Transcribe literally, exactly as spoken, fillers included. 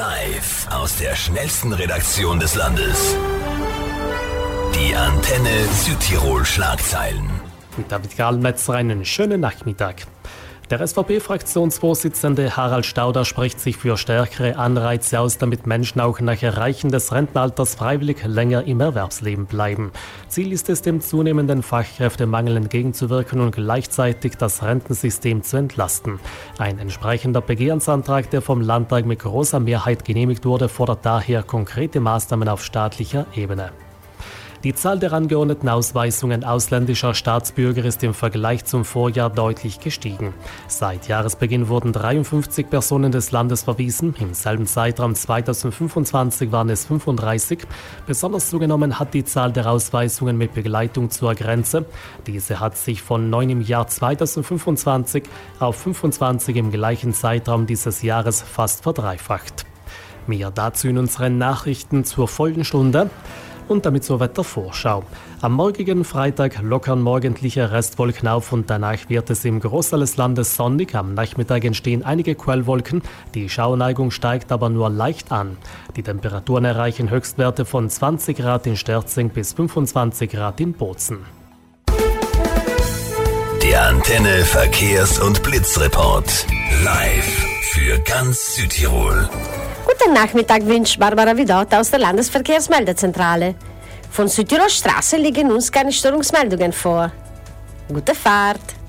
Live aus der schnellsten Redaktion des Landes. Die Antenne Südtirol Schlagzeilen. Mit David Karlmetzer einen schönen Nachmittag. Der S V P-Fraktionsvorsitzende Harald Stauder spricht sich für stärkere Anreize aus, damit Menschen auch nach Erreichen des Rentenalters freiwillig länger im Erwerbsleben bleiben. Ziel ist es, dem zunehmenden Fachkräftemangel entgegenzuwirken und gleichzeitig das Rentensystem zu entlasten. Ein entsprechender Begehrensantrag, der vom Landtag mit großer Mehrheit genehmigt wurde, fordert daher konkrete Maßnahmen auf staatlicher Ebene. Die Zahl der angeordneten Ausweisungen ausländischer Staatsbürger ist im Vergleich zum Vorjahr deutlich gestiegen. Seit Jahresbeginn wurden dreiundfünfzig Personen des Landes verwiesen. Im selben Zeitraum zweitausendfünfundzwanzig waren es fünfunddreißig. Besonders zugenommen hat die Zahl der Ausweisungen mit Begleitung zur Grenze. Diese hat sich von neun im Jahr zweitausendfünfundzwanzig auf fünfundzwanzig im gleichen Zeitraum dieses Jahres fast verdreifacht. Mehr dazu in unseren Nachrichten zur vollen Stunde. Und damit zur Wettervorschau. Am morgigen Freitag lockern morgendliche Restwolken auf und danach wird es im Großteil des Landes sonnig. Am Nachmittag entstehen einige Quellwolken. Die Schauerneigung steigt aber nur leicht an. Die Temperaturen erreichen Höchstwerte von zwanzig Grad in Sterzing bis fünfundzwanzig Grad in Bozen. Der Antenne Verkehrs- und Blitzreport. Live für ganz Südtirol. Guten Nachmittag wünscht Barbara Vidot aus der Landesverkehrsmeldezentrale. Von Südtirol Straße liegen uns keine Störungsmeldungen vor. Gute Fahrt!